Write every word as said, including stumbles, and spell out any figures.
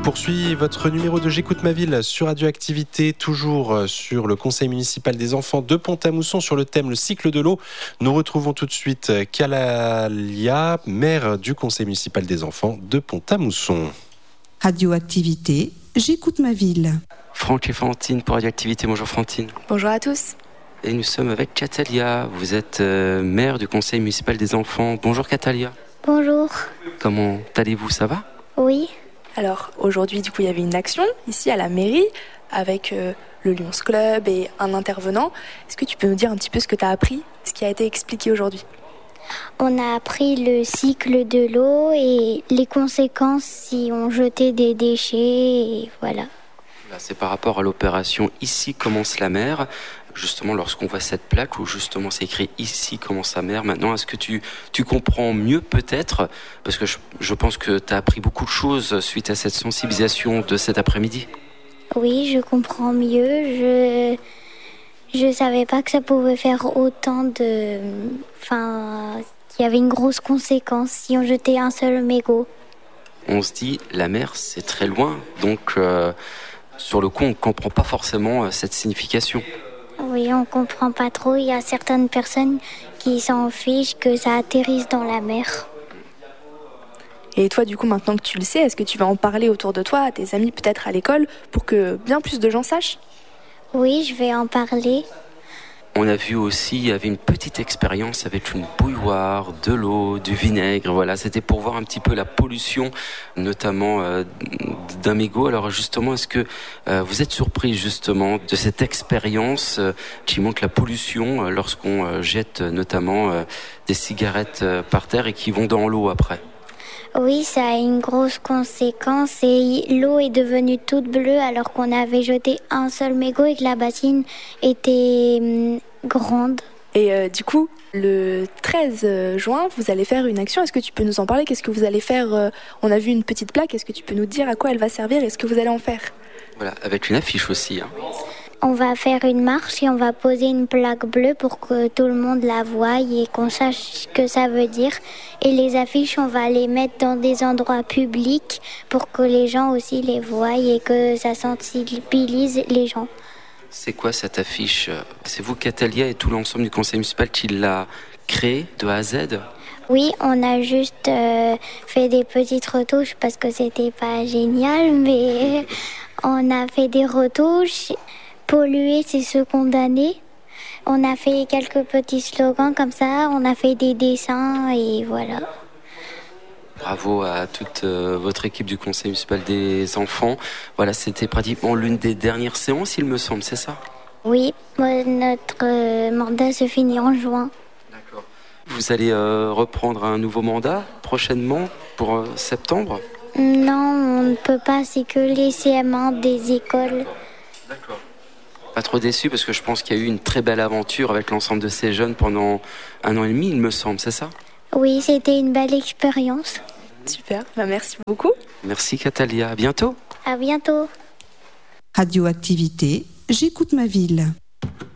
poursuit votre numéro de J'écoute ma ville sur Radioactivité, toujours sur le conseil municipal des enfants de Pont-à-Mousson sur le thème le cycle de l'eau. Nous retrouvons tout de suite Kalalia, maire du conseil municipal des enfants de Pont-à-Mousson. Radioactivité, J'écoute ma ville. Franck et Fantine pour Radioactivité. Bonjour Fantine. Bonjour à tous. Et nous sommes avec Katalia. Vous êtes euh, maire du conseil municipal des enfants. Bonjour Katalia. Bonjour. Comment allez-vous, ça va ? Oui. Alors aujourd'hui, du coup, il y avait une action ici à la mairie avec euh, le Lions Club et un intervenant. Est-ce que tu peux nous dire un petit peu ce que tu as appris, ce qui a été expliqué aujourd'hui ? On a appris le cycle de l'eau et les conséquences si on jetait des déchets et voilà. Là, c'est par rapport à l'opération Ici commence la mer. Justement, lorsqu'on voit cette plaque où justement c'est écrit Ici commence la mer, maintenant, est-ce que tu, tu comprends mieux peut-être ? Parce que je, je pense que tu as appris beaucoup de choses suite à cette sensibilisation de cet après-midi. Oui, je comprends mieux. Je je savais pas que ça pouvait faire autant de... Enfin, qu'il y avait une grosse conséquence si on jetait un seul mégot. On se dit, la mer, c'est très loin. Donc, euh, sur le coup, on ne comprend pas forcément cette signification. Oui, on comprend pas trop. Il y a certaines personnes qui s'en fichent que ça atterrisse dans la mer. Et toi, du coup, maintenant que tu le sais, est-ce que tu vas en parler autour de toi, à tes amis, peut-être à l'école, pour que bien plus de gens sachent ? Oui, je vais en parler. On a vu aussi, il y avait une petite expérience avec une bouilloire, de l'eau, du vinaigre. Voilà, c'était pour voir un petit peu la pollution, notamment euh, d'un mégot. Alors justement, est-ce que euh, vous êtes surpris justement de cette expérience euh, qui montre la pollution euh, lorsqu'on euh, jette notamment euh, des cigarettes euh, par terre et qui vont dans l'eau après ? Oui, ça a une grosse conséquence et l'eau est devenue toute bleue alors qu'on avait jeté un seul mégot et que la bassine était hum, grande. Et euh, du coup, le treize juin, vous allez faire une action. Est-ce que tu peux nous en parler ? Qu'est-ce que vous allez faire ? euh, On a vu une petite plaque. Est-ce que tu peux nous dire à quoi elle va servir et ce que vous allez en faire ? Voilà, avec une affiche aussi. Hein. On va faire une marche et on va poser une plaque bleue pour que tout le monde la voie et qu'on sache ce que ça veut dire. Et les affiches, on va les mettre dans des endroits publics pour que les gens aussi les voient et que ça sensibilise les gens. C'est quoi cette affiche ? C'est vous, Katalia, et tout l'ensemble du conseil municipal qui l'a créée de A à Z ? Oui, on a juste euh, fait des petites retouches parce que c'était pas génial, mais on a fait des retouches. Polluer, c'est se condamner. On a fait quelques petits slogans comme ça, on a fait des dessins et voilà. Bravo à toute euh, votre équipe du conseil municipal des enfants. Voilà, c'était pratiquement l'une des dernières séances, il me semble, c'est ça ? Oui, notre euh, mandat se finit en juin. D'accord. Vous allez euh, reprendre un nouveau mandat prochainement pour euh, septembre ? Non, on ne peut pas, c'est que les C M un des écoles. D'accord. Pas trop déçu parce que je pense qu'il y a eu une très belle aventure avec l'ensemble de ces jeunes pendant un an et demi, il me semble, c'est ça ? Oui, c'était une belle expérience. Super, bah merci beaucoup. Merci Katalia, à bientôt. À bientôt. Radioactivité, J'écoute ma ville.